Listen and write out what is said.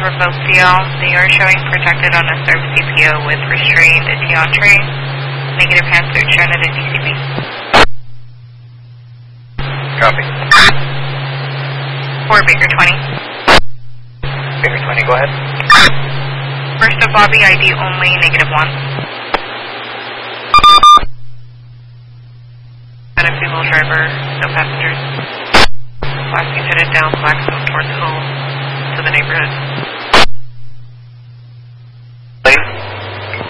revoke CL. They are showing protected on a service CPO with restrained entree. Negative hand search shown at a DCB. Copy. 4 Baker 20. Baker 20, go ahead. First of Bobby, ID only, -1. And a female driver, no passengers. Last headed down Blackstone towards home to the neighborhood.